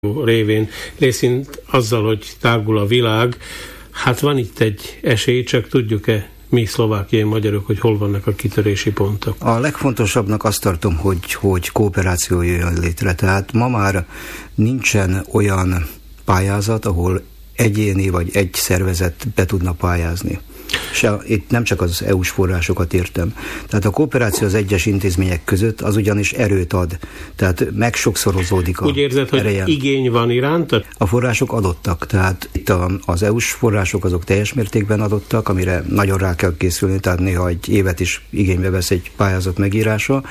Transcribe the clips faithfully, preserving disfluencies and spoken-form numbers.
révén, részint azzal, hogy tágul a világ. Hát van itt egy esély, csak tudjuk-e mi szlovákiai magyarok, hogy hol vannak a kitörési pontok? A legfontosabbnak azt tartom, hogy, hogy kooperáció jöjjön létre. Tehát ma már nincsen olyan pályázat, ahol egyéni vagy egy szervezet be tudna pályázni. És itt nem csak az é u-s forrásokat értem. Tehát a kooperáció az egyes intézmények között az ugyanis erőt ad. Tehát megsokszorozódik a Úgy érzed, hogy ereje. Igény van iránta? A források adottak. Tehát itt az é u-s források azok teljes mértékben adottak, amire nagyon rá kell készülni, tehát néha egy évet is igénybe vesz egy pályázat megírása,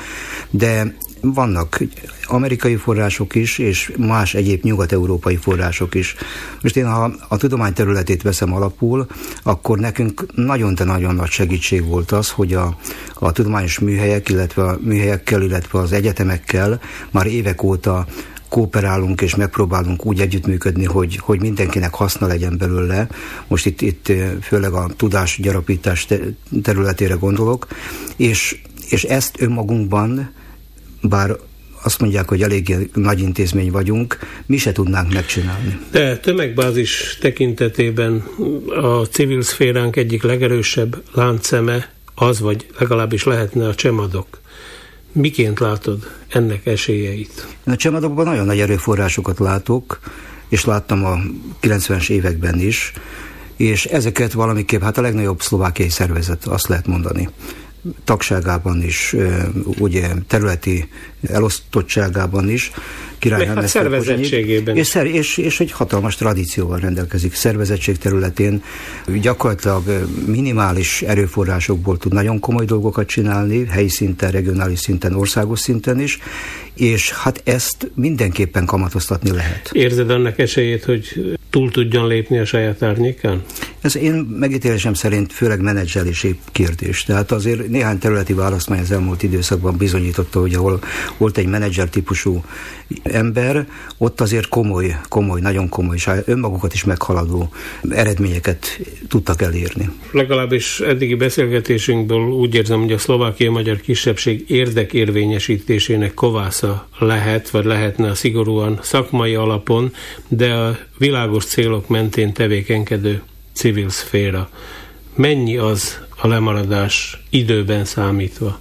de vannak amerikai források is, és más egyéb nyugat-európai források is. Most én, ha a tudomány területét veszem alapul, akkor nekünk nagyon, de nagyon nagy segítség volt az, hogy a, a tudományos műhelyek, illetve a műhelyekkel, illetve az egyetemekkel már évek óta kooperálunk és megpróbálunk úgy együttműködni, hogy, hogy mindenkinek haszna legyen belőle. Most itt, itt főleg a tudásgyarapítás területére gondolok, és, és ezt önmagunkban, bár azt mondják, hogy elég nagy intézmény vagyunk, mi se tudnánk megcsinálni. De tömegbázis tekintetében a civil szféránk egyik legerősebb láncszeme az, vagy legalábbis lehetne a Csemadok. Miként látod ennek esélyeit? A Csemadokban nagyon nagy erőforrásokat látok, és láttam a kilencvenes években is, és ezeket valamiképp, hát a legnagyobb szlovákiai szervezet, azt lehet mondani. Tagságában is, ugye területi elosztottságában is, hát szervezettségében és, szer- és, és egy hatalmas tradícióval rendelkezik. Szervezettség területén gyakorlatilag minimális erőforrásokból tud nagyon komoly dolgokat csinálni, helyi szinten, regionális szinten, országos szinten is, és hát ezt mindenképpen kamatoztatni lehet. Érzed annak esélyét, hogy túl tudjon lépni a saját árnyékán? Ez én megítélésem szerint főleg menedzselési kérdés. Tehát azért néhány területi választmány az elmúlt időszakban bizonyította, hogy ahol volt egy menedzser típusú ember, ott azért komoly, komoly, nagyon komoly, és önmagukat is meghaladó eredményeket tudtak elérni. Legalábbis eddigi beszélgetésünkből úgy érzem, hogy a szlovákiai magyar kisebbség érdekérvényesítésének kovásza lehet, vagy lehetne a szigorúan szakmai alapon, de a világos célok mentén tevékenykedő civil szféra. Mennyi az a lemaradás időben számítva,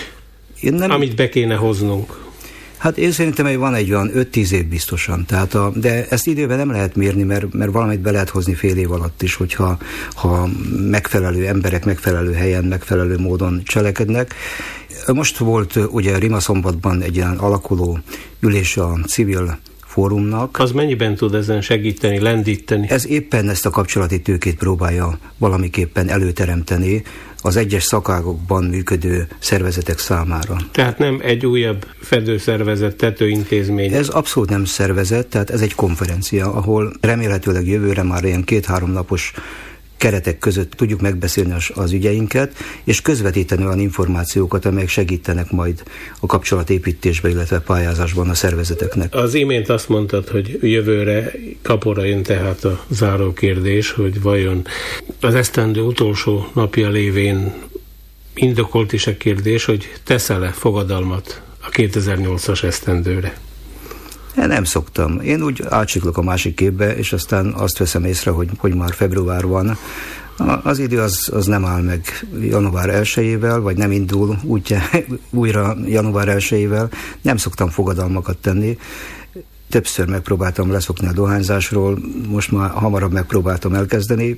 nem... amit be kéne hoznunk? Hát én szerintem, hogy van egy olyan öt-tíz év biztosan, tehát a, de ezt időben nem lehet mérni, mert, mert valamit be lehet hozni fél év alatt is, hogyha ha megfelelő emberek megfelelő helyen, megfelelő módon cselekednek. Most volt ugye Rimaszombatban egy ilyen alakuló ülés a civil fórumnak. Az mennyiben tud ezen segíteni, lendíteni? Ez éppen ezt a kapcsolati tőkét próbálja valamiképpen előteremteni az egyes szakágokban működő szervezetek számára. Tehát nem egy újabb fedőszervezet, tetőintézmény? Ez abszolút nem szervezet, tehát ez egy konferencia, ahol remélhetőleg jövőre már ilyen két-három napos keretek között tudjuk megbeszélni az ügyeinket, és közvetíteni olyan információkat, amelyek segítenek majd a kapcsolatépítésbe, illetve pályázásban a szervezeteknek. Az imént azt mondtad, hogy jövőre kapora jön tehát a záró kérdés, hogy vajon az esztendő utolsó napja lévén indokolt is a kérdés, hogy teszel-e fogadalmat a kétezer-nyolcas esztendőre? Én nem szoktam. Én úgy átsiklok a másik képbe, és aztán azt veszem észre, hogy, hogy már február van. Az idő az, az nem áll meg január elsejével, vagy nem indul útja, újra január elsejével. Nem szoktam fogadalmakat tenni. Többször megpróbáltam leszokni a dohányzásról, most már hamarabb megpróbáltam elkezdeni.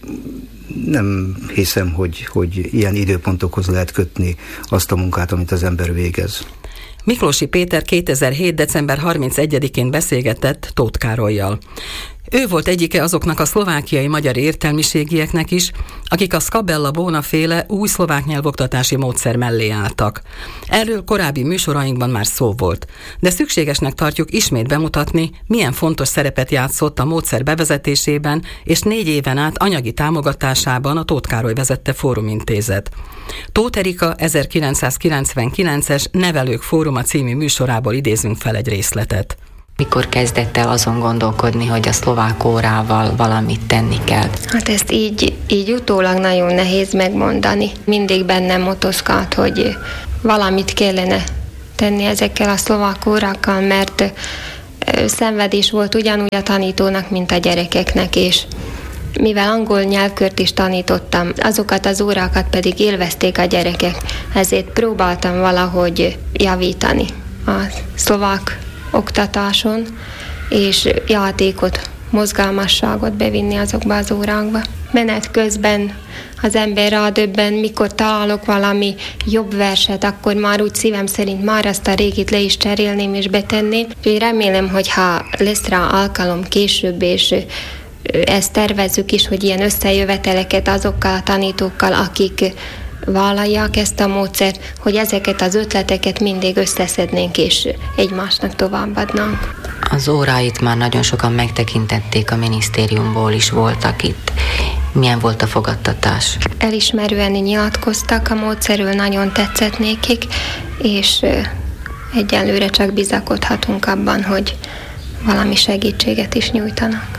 Nem hiszem, hogy, hogy ilyen időpontokhoz lehet kötni azt a munkát, amit az ember végez. Miklósi Péter kétezer-hét. december harmincegyedikén beszélgetett Tóth Károllyal. Ő volt egyike azoknak a szlovákiai magyar értelmiségieknek is, akik a Skabella Bóna féle új szlovák nyelvoktatási módszer mellé álltak. Erről korábbi műsorainkban már szó volt, de szükségesnek tartjuk ismét bemutatni, milyen fontos szerepet játszott a módszer bevezetésében és négy éven át anyagi támogatásában a Tóth Károly vezette fórumintézet. Tóth Erika ezerkilencszázkilencvenkilences Nevelők Fóruma című műsorából idézünk fel egy részletet. Mikor kezdett el azon gondolkodni, hogy a szlovák órával valamit tenni kell? Hát ezt így, így utólag nagyon nehéz megmondani. Mindig bennem motoszkált, hogy valamit kellene tenni ezekkel a szlovák órákkal, mert szenvedés volt ugyanúgy a tanítónak, mint a gyerekeknek, és mivel angol nyelvkört is tanítottam, azokat az órákat pedig élvezték a gyerekek, ezért próbáltam valahogy javítani a szlovák oktatáson, és játékot, mozgalmasságot bevinni azokba az órákba. Menet közben az ember rádöbben, mikor találok valami jobb verset, akkor már úgy szívem szerint már azt a régit le is cserélném és betenném. Úgyhogy remélem, hogy ha lesz rá alkalom később, és ezt tervezzük is, hogy ilyen összejöveteleket azokkal a tanítókkal, akik vállalják ezt a módszert, hogy ezeket az ötleteket mindig összeszednénk és egymásnak továbbadnánk. Az óráit már nagyon sokan megtekintették, a minisztériumból is voltak itt. Milyen volt a fogadtatás? Elismerően nyilatkoztak a módszerről, nagyon tetszett nékik, és egyelőre csak bizakodhatunk abban, hogy valami segítséget is nyújtanak.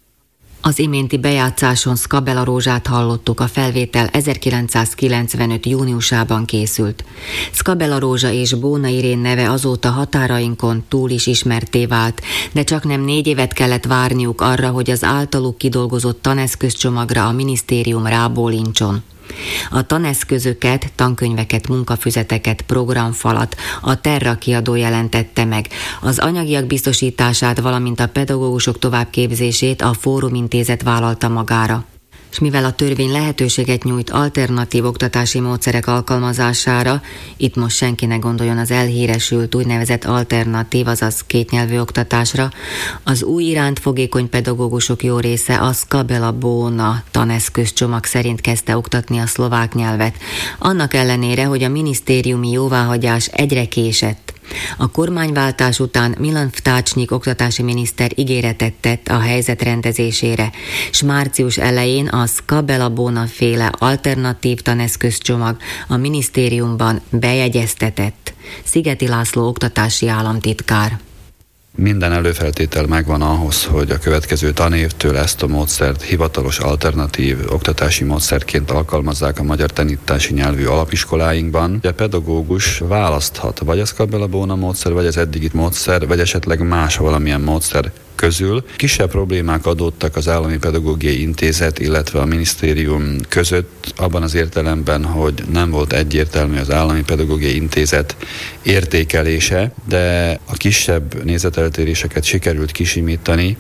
Az iménti bejátszáson Skabela Rózsát hallottuk, a felvétel ezerkilencszázkilencvenöt júniusában készült. Skabela Rózsa és Bóna Irén neve azóta határainkon túl is ismertté vált, de csak nem négy évet kellett várniuk arra, hogy az általuk kidolgozott taneszközcsomagra a minisztérium rábólincson. A taneszközöket, tankönyveket, munkafüzeteket, programfalat a Terra kiadó jelentette meg. Az anyagiak biztosítását, valamint a pedagógusok továbbképzését a Fórum Intézet vállalta magára. És mivel a törvény lehetőséget nyújt alternatív oktatási módszerek alkalmazására, itt most senki ne gondoljon az elhíresült úgynevezett alternatív, azaz kétnyelvű oktatásra, az új iránt fogékony pedagógusok jó része a Skabela Bóna taneszközcsomag szerint kezdte oktatni a szlovák nyelvet, annak ellenére, hogy a minisztériumi jóváhagyás egyre késett. A kormányváltás után Milan Vtácsnyik oktatási miniszter ígéretet tett a helyzet rendezésére, s március elején a Skabela Bóna féle alternatív taneszközcsomag a minisztériumban bejegyeztetett. Szigeti László oktatási államtitkár. Minden előfeltétel megvan ahhoz, hogy a következő tanévtől ezt a módszert hivatalos alternatív oktatási módszerként alkalmazzák a magyar tanítási nyelvű alapiskoláinkban. A pedagógus választhat vagy a Skabela Bóna módszer, vagy az eddigi módszer, vagy esetleg más valamilyen módszer közül. Kisebb problémák adódtak az Állami Pedagógiai Intézet, illetve a minisztérium között abban az értelemben, hogy nem volt egyértelmű az Állami Pedagógiai Intézet értékelése, de a kisebb nézeteltéréseket sikerült kisimítani,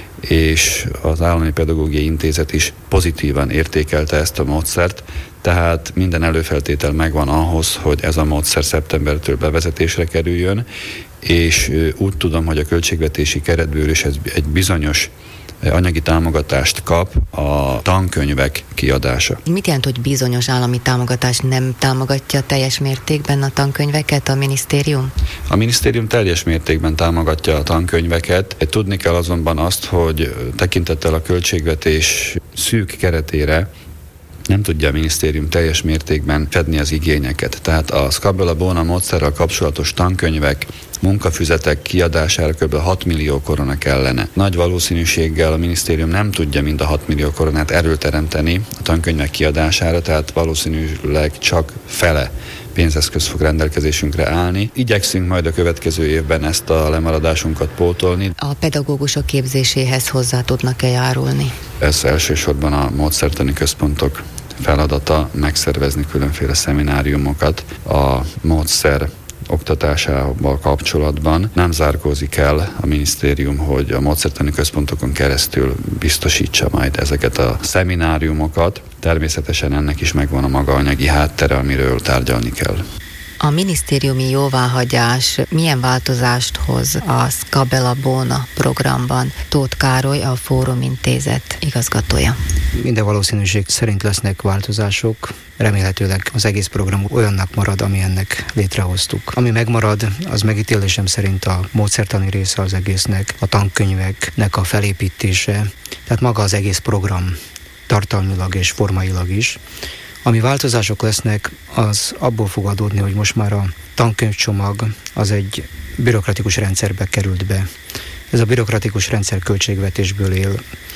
és az Állami Pedagógiai Intézet is pozitívan értékelte ezt a módszert, tehát minden előfeltétel megvan ahhoz, hogy ez a módszer szeptembertől bevezetésre kerüljön, és úgy tudom, hogy a költségvetési keretből is egy bizonyos anyagi támogatást kap a tankönyvek kiadása. Mit jelent, hogy bizonyos állami támogatás nem támogatja teljes mértékben a tankönyveket a minisztérium? A minisztérium teljes mértékben támogatja a tankönyveket. Tudni kell azonban azt, hogy tekintettel a költségvetés szűk keretére nem tudja a minisztérium teljes mértékben fedni az igényeket. Tehát a Skabela Bóna módszerrel kapcsolatos tankönyvek, munkafüzetek kiadására kb. hat millió korona kellene. Nagy valószínűséggel a minisztérium nem tudja mind a hat millió koronát erőteremteni a tankönyvek kiadására, tehát valószínűleg csak fele pénzeszköz fog rendelkezésünkre állni. Igyekszünk majd a következő évben ezt a lemaradásunkat pótolni. A pedagógusok képzéséhez hozzá tudnak-e járulni? Ez elsősorban a módszertani központok feladata, megszervezni különféle szemináriumokat a módszer oktatásával kapcsolatban. Nem zárkózik el a minisztérium, hogy a módszertani központokon keresztül biztosítsa majd ezeket a szemináriumokat. Természetesen ennek is megvan a maga anyagi háttere, amiről tárgyalni kell. A minisztériumi jóváhagyás milyen változást hoz a Skabela Bóna programban? Tóth Károly, a Fórum Intézet igazgatója. Minden valószínűség szerint lesznek változások. Remélhetőleg az egész program olyannak marad, amilyennek létrehoztuk. Ami megmarad, az megítélésem szerint a módszertani része az egésznek, a tankönyveknek a felépítése, tehát maga az egész program tartalmilag és formailag is. Ami változások lesznek, az abból fog adódni, hogy most már a tankönyvcsomag az egy bürokratikus rendszerbe került be. Ez a bürokratikus rendszer költségvetésből él,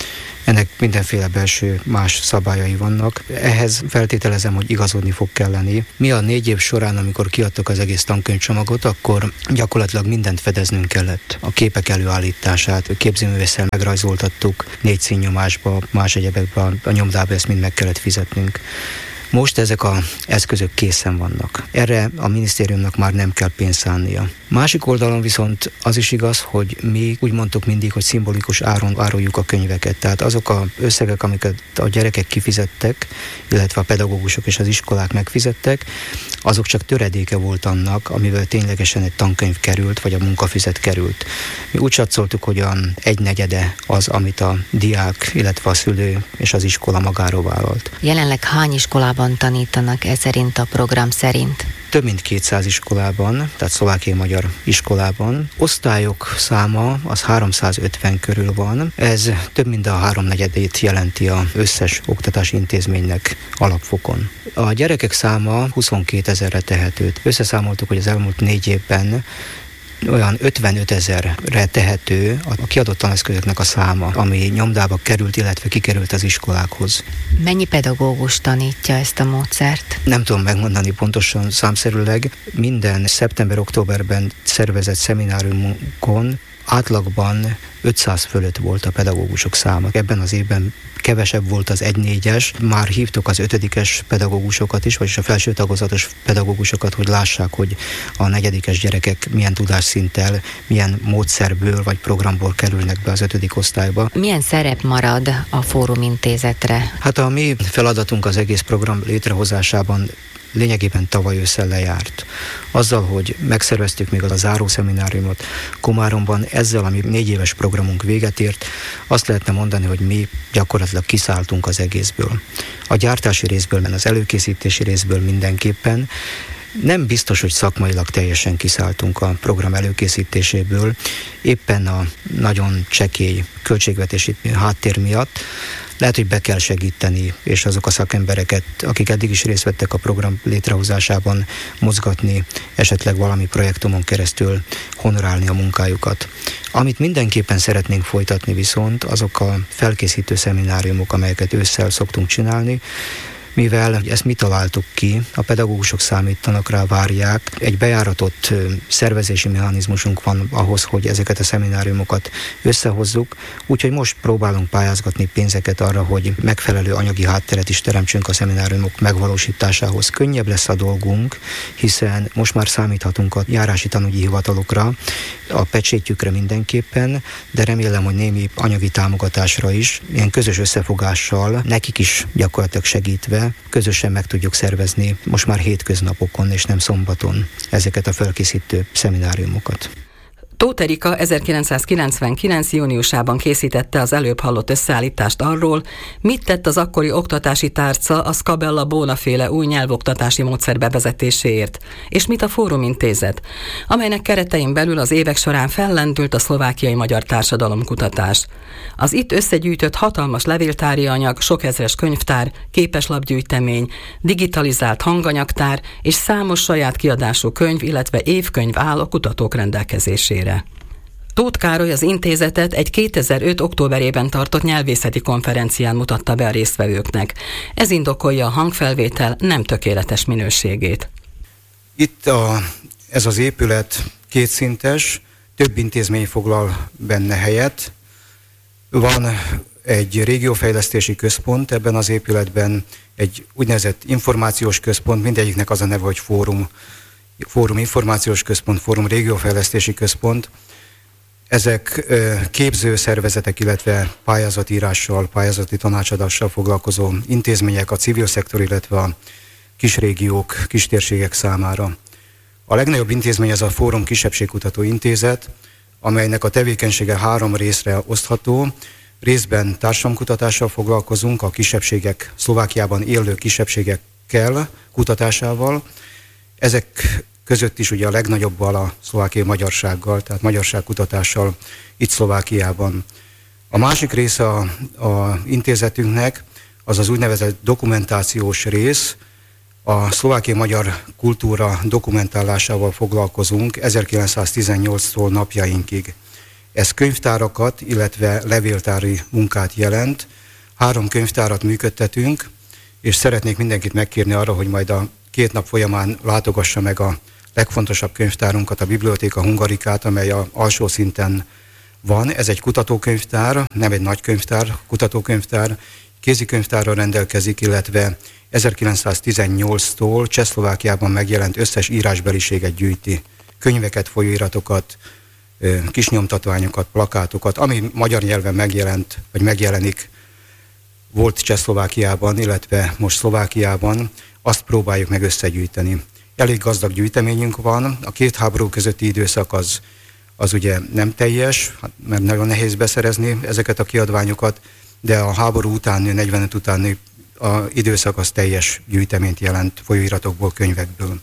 Ennek mindenféle belső más szabályai vannak. Ehhez feltételezem, hogy igazodni fog kelleni. Mi a négy év során, amikor kiadtak az egész tankönyvcsomagot, akkor gyakorlatilag mindent fedeznünk kellett. A képek előállítását, a képzőművésszel megrajzoltattuk, négy színnyomásba, más egyebekben, a nyomdába ezt mind meg kellett fizetnünk. Most ezek az eszközök készen vannak. Erre a minisztériumnak már nem kell pénzt szánnia. Másik oldalon viszont az is igaz, hogy mi úgy mondtuk mindig, hogy szimbolikus áron áruljuk a könyveket. Tehát azok az összegek, amiket a gyerekek kifizettek, illetve a pedagógusok és az iskolák megfizettek, azok csak töredéke volt annak, amivel ténylegesen egy tankönyv került, vagy a munkafüzet került. Mi úgy satszoltuk, hogy a egynegyede az, amit a diák, illetve a szülő és az iskola magáról vállalt. Jelenleg hány iskolában tanítanak ez szerint a program szerint? Több mint kétszáz iskolában, tehát szlovákiai magyar iskolában. Osztályok száma az háromszázötven körül van. Ez több mint a háromnegyedét jelenti az összes oktatási intézménynek alapfokon. A gyerekek száma huszonkétezerre tehető. Összeszámoltuk, hogy az elmúlt négy évben olyan ötvenötezerre tehető a kiadott taneszközöknek a száma, ami nyomdába került, illetve kikerült az iskolákhoz. Mennyi pedagógus tanítja ezt a módszert? Nem tudom megmondani pontosan számszerűleg. Minden szeptember-októberben szervezett szemináriumokon átlagban ötszáz fölött volt a pedagógusok száma. Ebben az évben kevesebb volt az egy négyes, már hívtuk az ötödikes pedagógusokat is, vagyis a felső tagozatos pedagógusokat, hogy lássák, hogy a negyedikes gyerekek milyen tudásszinttel, milyen módszerből vagy programból kerülnek be az ötödik osztályba. Milyen szerep marad a Fórum Intézetre? Hát a mi feladatunk az egész program létrehozásában lényegében tavaly ősszel lejárt. Azzal, hogy megszerveztük még a záró szemináriumot Komáromban, ezzel, ami négy éves programunk véget ért, azt lehetne mondani, hogy mi gyakorlatilag kiszálltunk az egészből. A gyártási részből, az előkészítési részből mindenképpen. Nem biztos, hogy szakmailag teljesen kiszálltunk a program előkészítéséből, éppen a nagyon csekély költségvetési háttér miatt. Lehet, hogy be kell segíteni, és azok a szakembereket, akik eddig is részt vettek a program létrehozásában, mozgatni, esetleg valami projektumon keresztül honorálni a munkájukat. Amit mindenképpen szeretnénk folytatni viszont, azok a felkészítő szemináriumok, amelyeket ősszel szoktunk csinálni, mivel ezt mi találtuk ki, a pedagógusok számítanak rá, várják. Egy bejáratott szervezési mechanizmusunk van ahhoz, hogy ezeket a szemináriumokat összehozzuk, úgyhogy most próbálunk pályázgatni pénzeket arra, hogy megfelelő anyagi hátteret is teremtsünk a szemináriumok megvalósításához. Könnyebb lesz a dolgunk, hiszen most már számíthatunk a járási tanügyi hivatalokra, a pecsétjükre mindenképpen, de remélem, hogy némi anyagi támogatásra is, ilyen közös összefogással, nekik is gyakorlatilag segítve, közösen meg tudjuk szervezni most már hétköznapokon és nem szombaton ezeket a felkészítő szemináriumokat. Tóth Erika ezerkilencszázkilencvenkilenc. júniusában készítette az előbb hallott összeállítást arról, mit tett az akkori oktatási tárca a Scabella Bona féle új nyelvoktatási módszer bevezetéséért, és mit a Fórum Intézet, amelynek keretein belül az évek során fellendült a szlovákiai magyar társadalomkutatás. Az itt összegyűjtött hatalmas levéltári anyag, sok ezres könyvtár, képeslapgyűjtemény, digitalizált hanganyagtár és számos saját kiadású könyv, illetve évkönyv áll a kutatók rendelkezésére. Tóth Károly az intézetet egy kétezer-öt. októberében tartott nyelvészeti konferencián mutatta be a résztvevőknek. Ez indokolja a hangfelvétel nem tökéletes minőségét. Itt a, ez az épület kétszintes, több intézmény foglal benne helyet. Van egy régiófejlesztési központ ebben az épületben, egy úgynevezett információs központ, mindegyiknek az a neve, hogy Fórum, Fórum Információs Központ, Fórum Régiófejlesztési Központ. Ezek képzőszervezetek, illetve pályázatírással, pályázati tanácsadással foglalkozó intézmények a civil szektor, illetve a kisrégiók, kistérségek számára. A legnagyobb intézmény ez a Fórum Kisebbségkutató Intézet, amelynek a tevékenysége három részre osztható. Részben társadalomkutatással foglalkozunk, a kisebbségek, Szlovákiában élő kisebbségekkel kutatásával. Ezek között is ugye a legnagyobbal a szlovákiai magyarsággal, tehát magyarságkutatással itt Szlovákiában. A másik része a, a intézetünknek az az úgynevezett dokumentációs rész. A szlovákiai magyar kultúra dokumentálásával foglalkozunk ezerkilencszáztizennyolctól napjainkig. Ez könyvtárakat, illetve levéltári munkát jelent. Három könyvtárat működtetünk, és szeretnék mindenkit megkérni arra, hogy majd a két nap folyamán látogassa meg a legfontosabb könyvtárunkat, a Bibliotéka Hungarikát, amely a alsó szinten van. Ez egy kutatókönyvtár, nem egy nagy könyvtár, kutatókönyvtár, kézikönyvtárral rendelkezik, illetve ezerkilencszáztizennyolctól Csehszlovákiában megjelent összes írásbeliséget gyűjti. Könyveket, folyóiratokat, kisnyomtatványokat, plakátokat, ami magyar nyelven megjelent, vagy megjelenik, volt Csehszlovákiában, illetve most Szlovákiában, azt próbáljuk meg összegyűjteni. Elég gazdag gyűjteményünk van, a két háború közötti időszak az, az ugye nem teljes, mert nagyon nehéz beszerezni ezeket a kiadványokat, de a háború utáni, negyvenöt utáni a időszak az teljes gyűjteményt jelent folyóiratokból, könyvekből.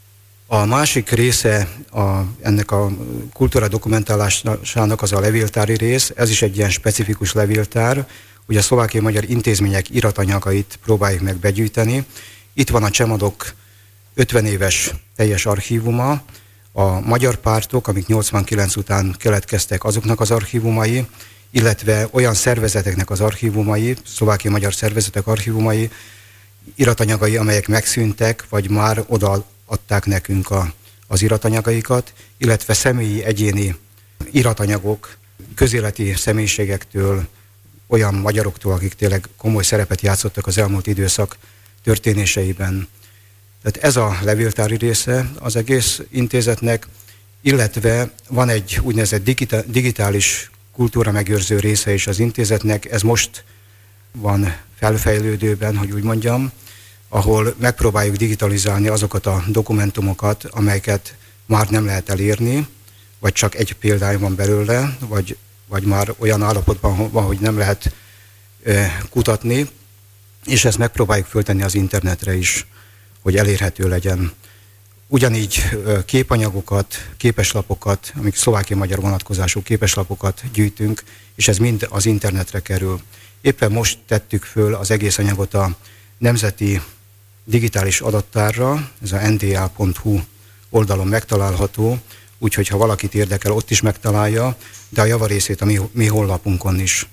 A másik része a, ennek a kultúra dokumentálásának az a levéltári rész, ez is egy ilyen specifikus levéltár, ugye a szlovákiai magyar intézmények iratanyagait próbáljuk meg begyűjteni. Itt van a Csemadok ötven éves teljes archívuma, a magyar pártok, amik nyolcvankilenc után keletkeztek, azoknak az archívumai, illetve olyan szervezeteknek az archívumai, szlovákiai magyar szervezetek archívumai, iratanyagai, amelyek megszűntek, vagy már odaadták nekünk a, az iratanyagaikat, illetve személyi, egyéni iratanyagok, közéleti személyiségektől, olyan magyaroktól, akik tényleg komoly szerepet játszottak az elmúlt időszak történéseiben. Tehát ez a levéltári része az egész intézetnek, illetve van egy úgynevezett digita- digitális kultúra megőrző része is az intézetnek, ez most van felfejlődőben, hogy úgy mondjam, ahol megpróbáljuk digitalizálni azokat a dokumentumokat, amelyeket már nem lehet elérni, vagy csak egy példány van belőle, vagy, vagy már olyan állapotban van, hogy nem lehet e, kutatni, és ezt megpróbáljuk föltenni az internetre is, hogy elérhető legyen. Ugyanígy képanyagokat, képeslapokat, amik szlovákiai magyar vonatkozású képeslapokat gyűjtünk, és ez mind az internetre kerül. Éppen most tettük föl az egész anyagot a Nemzeti Digitális Adattárra, ez a en dé á pont hú oldalon megtalálható, úgyhogy ha valakit érdekel, ott is megtalálja, de a javarészét a mi, mi honlapunkon is.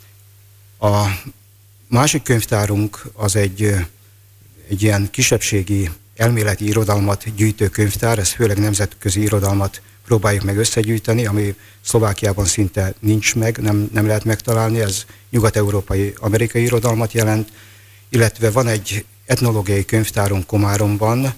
A másik könyvtárunk az egy, egy ilyen kisebbségi elméleti irodalmat gyűjtő könyvtár, ez főleg nemzetközi irodalmat próbáljuk meg összegyűjteni, ami Szlovákiában szinte nincs meg, nem, nem lehet megtalálni, ez nyugat-európai, amerikai irodalmat jelent, illetve van egy etnológiai könyvtárunk Komáromban,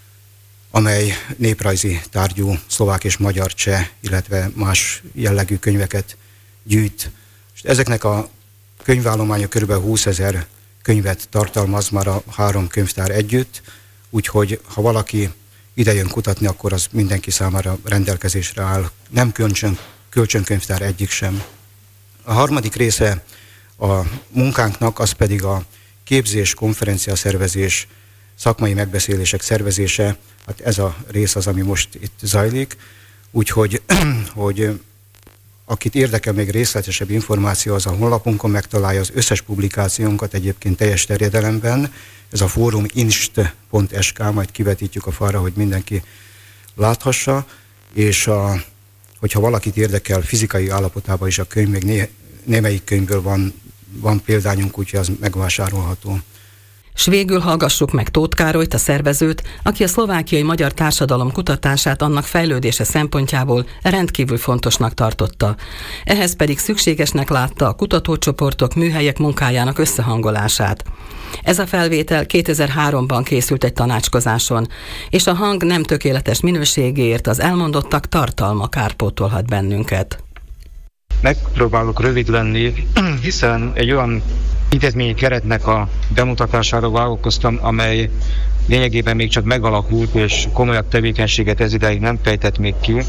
amely néprajzi tárgyú szlovák és magyar, cseh, illetve más jellegű könyveket gyűjt. És ezeknek a könyvállománya kb. húszezer könyvet tartalmaz már a három könyvtár együtt, úgyhogy ha valaki ide jön kutatni, akkor az mindenki számára rendelkezésre áll. Nem kölcsön, kölcsönkönyvtár egyik sem. A harmadik része a munkánknak az pedig a képzés, konferencia szervezés, szakmai megbeszélések szervezése. Hát ez a rész az, ami most itt zajlik. Úgyhogy hogy akit érdekel még részletesebb információ, az a honlapunkon megtalálja az összes publikációnkat egyébként teljes terjedelemben. Ez a fórum inst pont es ká, majd kivetítjük a falra, hogy mindenki láthassa, és a, hogyha valakit érdekel fizikai állapotában is a könyv, még né, némelyik könyvből van, van példányunk, úgyhogy az megvásárolható. S végül hallgassuk meg Tóth Károlyt, a szervezőt, aki a szlovákiai magyar társadalom kutatását annak fejlődése szempontjából rendkívül fontosnak tartotta. Ehhez pedig szükségesnek látta a kutatócsoportok, műhelyek munkájának összehangolását. Ez a felvétel kétezer-háromban készült egy tanácskozáson, és a hang nem tökéletes minőségéért az elmondottak tartalma kárpótolhat bennünket. Megpróbálok rövid lenni, hiszen egy olyan intézményi keretnek a bemutatására vállalkoztam, amely lényegében még csak megalakult, és komolyabb tevékenységet ez ideig nem fejtett még ki.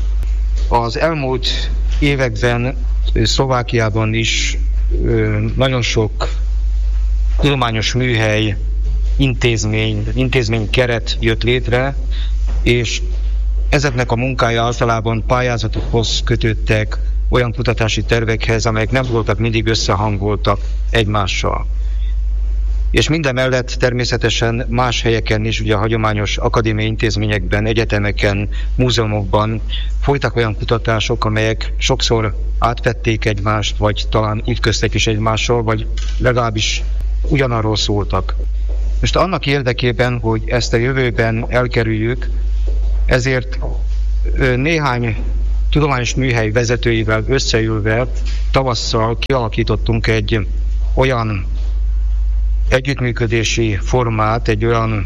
Az elmúlt években Szlovákiában is nagyon sok tudományos műhely, intézmény, intézmény keret jött létre, és ezeknek a munkája általában pályázatokhoz kötöttek, olyan kutatási tervekhez, amelyek nem voltak mindig összehangoltak egymással. És minden mellett természetesen más helyeken is, ugye a hagyományos akadémiai intézményekben, egyetemeken, múzeumokban folytak olyan kutatások, amelyek sokszor átvették egymást, vagy talán ütköztek is egymással, vagy legalábbis ugyanarról szóltak. Most annak érdekében, hogy ezt a jövőben elkerüljük, ezért néhány tudományos műhely vezetőivel összeülve tavasszal kialakítottunk egy olyan együttműködési formát, egy olyan,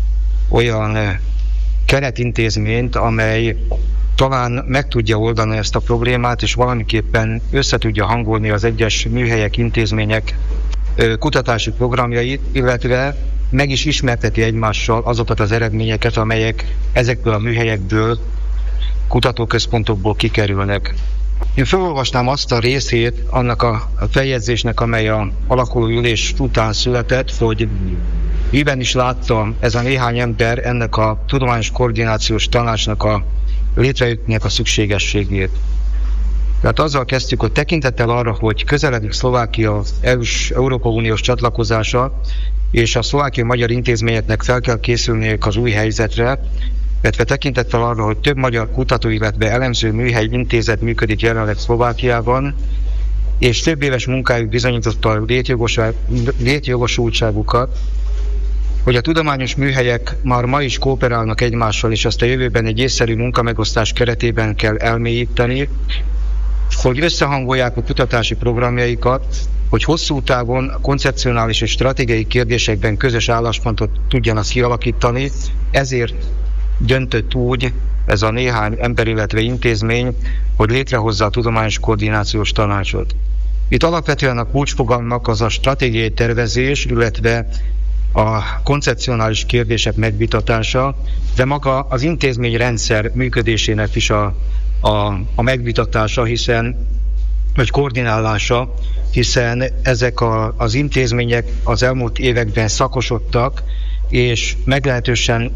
olyan keretintézményt, amely talán meg tudja oldani ezt a problémát, és valamiképpen össze tudja hangolni az egyes műhelyek, intézmények kutatási programjait, illetve meg is ismerteti egymással azokat az eredményeket, amelyek ezekből a műhelyekből, kutatóközpontokból kikerülnek. Én felolvasnám azt a részét annak a feljegyzésnek, amely a alakuló ülés után született, hogy miben is látta ez a néhány ember ennek a tudományos koordinációs tanácsnak a létrejöttnek a szükségességét. Tehát azzal kezdtük, hogy tekintettel arra, hogy közeledik Szlovákia é u-s Európai Uniós csatlakozása, és a szlovákiai magyar intézményeknek fel kell készülniük az új helyzetre, illetve tekintettel arra, hogy több magyar kutató, illetve elemző műhely intézet működik jelenleg Szlovákiában, és több éves munkájuk bizonyította a létjogosultságukat, hogy a tudományos műhelyek már ma is kooperálnak egymással, és ezt a jövőben egy észszerű munkamegosztás keretében kell elmélyíteni, hogy összehangolják a kutatási programjaikat, hogy hosszú távon koncepcionális és stratégiai kérdésekben közös álláspontot tudjanak kialakítani, ezért döntött úgy ez a néhány ember, illetve intézmény, hogy létrehozza a tudományos koordinációs tanácsot. Itt alapvetően a kulcsfogalmak az a stratégiai tervezés, illetve a koncepcionális kérdések megvitatása, de maga az intézményrendszer működésének is a, a, a megvitatása, hiszen, vagy koordinálása, hiszen ezek a, az intézmények az elmúlt években szakosodtak, és meglehetősen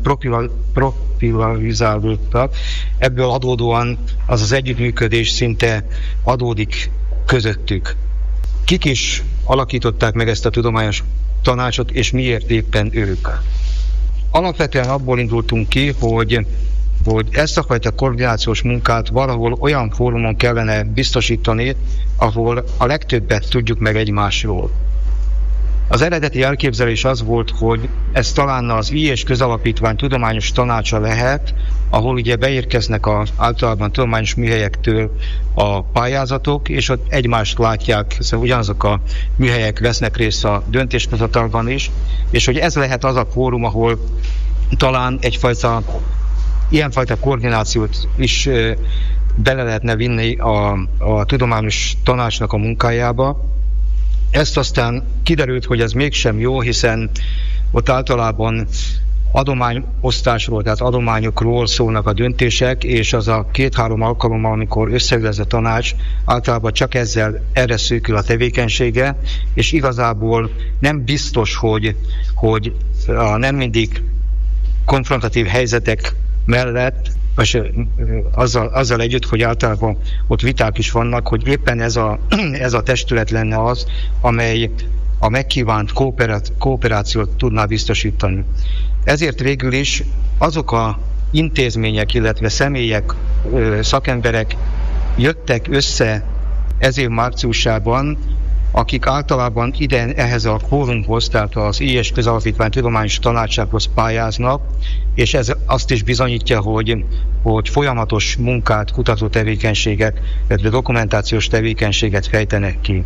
profilizálódtak. Ebből adódóan az az együttműködés szinte adódik közöttük. Kik is alakították meg ezt a tudományos tanácsot, és miért éppen ők? Alapvetően abból indultunk ki, hogy, hogy ezt a fajta koordinációs munkát valahol olyan fórumon kellene biztosítani, ahol a legtöbbet tudjuk meg egymásról. Az eredeti elképzelés az volt, hogy ez talán az I és Közalapítvány tudományos tanácsa lehet, ahol ugye beérkeznek az általában tudományos műhelyektől a pályázatok, és ott egymást látják, hiszen ugyanazok a műhelyek vesznek részt a döntéshozatalban is, és hogy ez lehet az a fórum, ahol talán egyfajta ilyenfajta koordinációt is bele lehetne vinni a, a tudományos tanácsnak a munkájába. Ezt aztán kiderült, hogy ez mégsem jó, hiszen ott általában adományosztásról, tehát adományokról szólnak a döntések, és az a két-három alkalommal, amikor összeül ez a tanács, általában csak ezzel erre szűkül a tevékenysége, és igazából nem biztos, hogy, hogy a nem mindig konfrontatív helyzetek mellett, és azzal, azzal együtt, hogy általában ott viták is vannak, hogy éppen ez a, ez a testület lenne az, amely a megkívánt kooperációt tudná biztosítani. Ezért végül is azok a intézmények, illetve személyek, szakemberek jöttek össze ez év márciusában, akik általában ide ehhez a fórumhoz, tehát az I és Közalapítvány tudományos tanácsához pályáznak, és ez azt is bizonyítja, hogy, hogy folyamatos munkát, kutató tevékenységet, illetve dokumentációs tevékenységet fejtenek ki.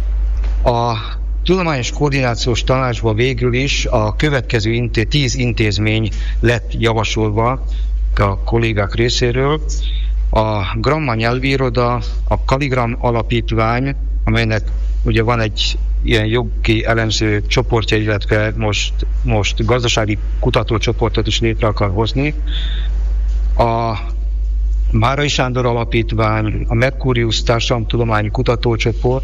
A tudományos koordinációs tanácsban végül is a következő inté- tíz intézmény lett javasolva a kollégák részéről. A Gramma nyelvíroda, a Kaligram alapítvány, amelynek ugye van egy ilyen jogi elemző csoportja, illetve most, most gazdasági kutatócsoportot is létre akar hozni. A Márai Sándor alapítvány, a Merkurius Társadalomtudományi Kutatócsoport,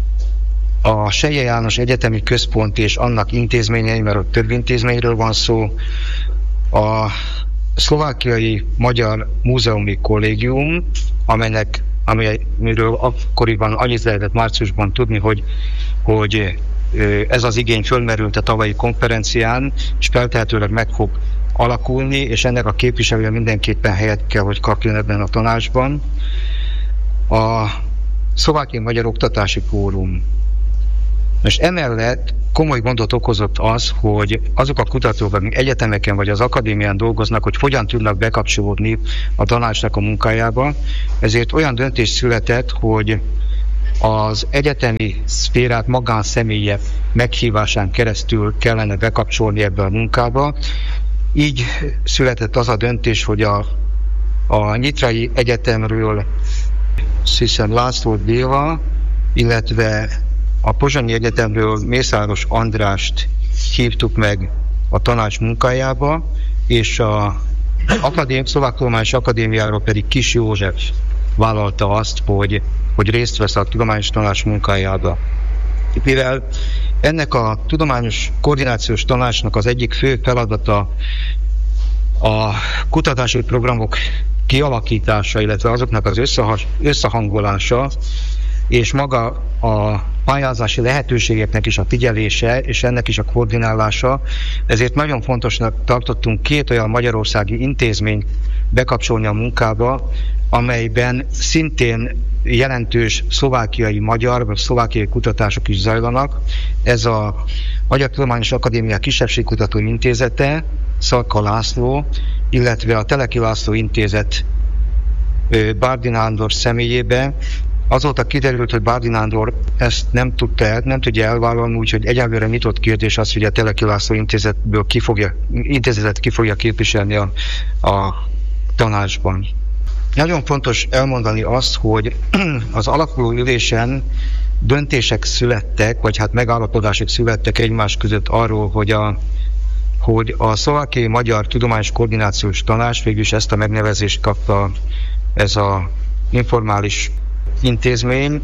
a Selye János Egyetemi Központ és annak intézményei, mert ott több intézményről van szó, a Szlovákiai Magyar Múzeumi Kollégium, amelynek, amelyről akkoriban annyit lehetett márciusban tudni, hogy, hogy ez az igény fölmerült a tavalyi konferencián, és feltehetőleg meg fog alakulni, és ennek a képviselője mindenképpen helyet kell, hogy kapjon ebben a tanácsban. A Szlovákiai Magyar Oktatási Fórum. Most emellett komoly gondot okozott az, hogy azok a kutatók, akik egyetemeken vagy az akadémián dolgoznak, hogy hogyan tudnak bekapcsolódni a tanácsnak a munkájába. Ezért olyan döntés született, hogy az egyetemi szférát magánszemélyek meghívásán keresztül kellene bekapcsolni ebbe a munkába. Így született az a döntés, hogy a, a Nyitrai Egyetemről hiszem László Béla, illetve a Pozsonyi Egyetemről Mészáros Andrást hívtuk meg a tanács munkájába, és a akadém, Szlovák Tudományos Akadémiáról pedig Kis József vállalta azt, hogy, hogy részt vesz a tudományos tanács munkájába. Mivel ennek a tudományos koordinációs tanácsnak az egyik fő feladata a kutatási programok kialakítása, illetve azoknak az összehangolása, és maga a pályázási lehetőségeknek is a figyelése, és ennek is a koordinálása, ezért nagyon fontosnak tartottunk két olyan magyarországi intézményt bekapcsolni a munkába, amelyben szintén jelentős szlovákiai magyar, vagy szlovákiai kutatások is zajlanak. Ez a Magyar Tudományos Akadémia Kisebbségkutató Intézete, Szalka László, illetve a Teleki László Intézet Bárdi Nándor személyébe. Azóta kiderült, hogy Bárdi Nándor ezt nem tudta el, nem tudja elvállalni, úgyhogy egyelőre nyitott kérdés az, hogy a Teleki László Intézetből ki fogja, intézetet ki fogja képviselni a, a tanácsban. Nagyon fontos elmondani azt, hogy az alakuló ülésen döntések születtek, vagy hát megállapodások születtek egymás között arról, hogy a, hogy a Szlovákiai Magyar Tudományos Koordinációs Tanács végülis ezt a megnevezést kapta, ez a informális intézmény,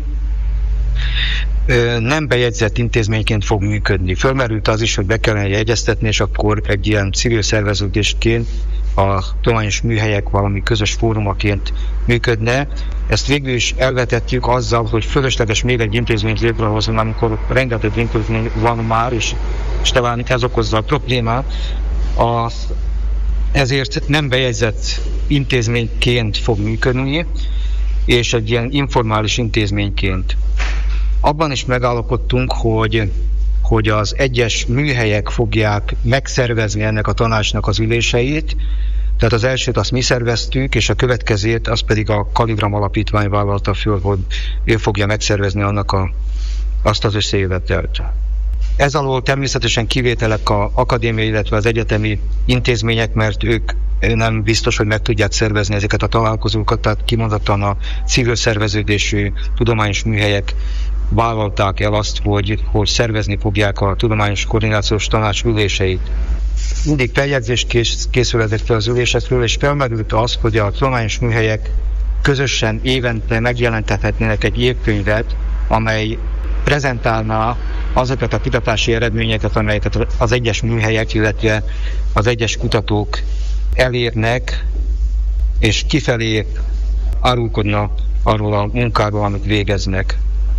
nem bejegyzett intézményként fog működni. Fölmerült az is, hogy be kellene jegyeztetni, és akkor egy ilyen civil szerveződésként a tudományos műhelyek valami közös fórumaként működne. Ezt végül is elvetettük azzal, hogy fölösleges még egy intézményt létrehozni, amikor rengeteg intézmény van már, és, és talán ez okozza a problémát. A, ezért nem bejegyzett intézményként fog működni, és egy ilyen informális intézményként. Abban is megállapodtunk, hogy, hogy az egyes műhelyek fogják megszervezni ennek a tanácsnak az üléseit. Tehát az elsőt azt mi szerveztük, és a következőt azt pedig a Kaligram Alapítvány vállalta föl, hogy ő fogja megszervezni annak a, azt az összejövetelt. Ez alól természetesen kivételek az akadémiai, illetve az egyetemi intézmények, mert ők nem biztos, hogy meg tudják szervezni ezeket a találkozókat, tehát kimondottan a civil szerveződésű tudományos műhelyek vállalták el azt, hogy, hogy szervezni fogják a Tudományos Koordinációs Tanács üléseit. Mindig feljegyzés kész, készületett fel az ülésekről, és felmerült az, hogy a tudományos műhelyek közösen évente megjelentethetnének egy évkönyvet, amely prezentálná azokat a kutatási eredményeket, amelyeket az egyes műhelyek, illetve az egyes kutatók elérnek, és kifelé árulkodna arról a munkáról, amit végeznek.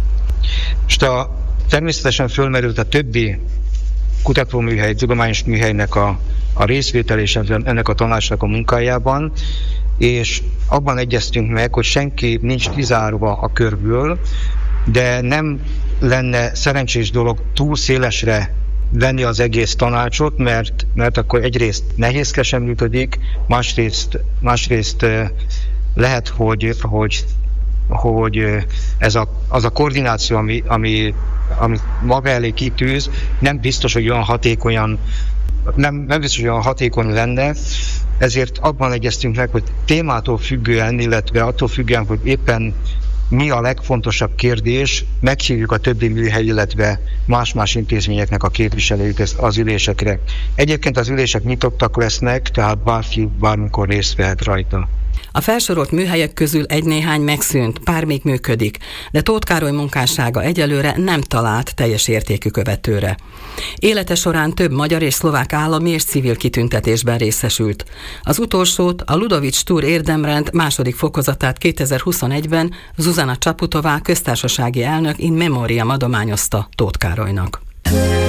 És a, természetesen fölmerült a többi kutatóműhely, tudományos műhelynek a, a részvétel és ennek a tanácsnak a munkájában, és abban egyeztünk meg, hogy senki nincs kizárva a körből, de nem lenne szerencsés dolog túl szélesre venni az egész tanácsot, mert, mert akkor egyrészt nehézkesen működik, másrészt, másrészt lehet, hogy, hogy, hogy ez a, az a koordináció, ami, ami, ami maga elé kitűz, nem biztos, hogy olyan hatékonyan, nem, nem biztos, hogy olyan hatékony lenne, ezért abban egyeztünk meg, hogy témától függően, illetve attól függően, hogy éppen mi a legfontosabb kérdés, meghívjuk a többi műhely, illetve más-más intézményeknek a képviselőit az ülésekre. Egyébként az ülések nyitottak lesznek, tehát bárki bármikor részt vehet rajta. A felsorolt műhelyek közül egy-néhány megszűnt, pár még működik, de Tóth Károly munkássága egyelőre nem talált teljes értékű követőre. Élete során több magyar és szlovák állami és civil kitüntetésben részesült. Az utolsót, a Ludovics Túr érdemrend második fokozatát kétezer-huszonegyben Zuzana Csaputová köztársasági elnök in memoriam adományozta Tóth Károlynak. Thank you.